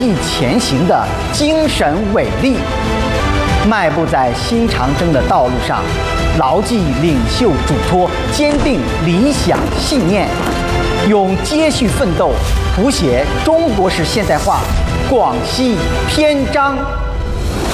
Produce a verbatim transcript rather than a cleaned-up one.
毅前行的精神伟力，迈步在新长征的道路上，牢记领袖嘱托，坚定理想信念，用接续奋斗谱写中国式现代化广西篇章。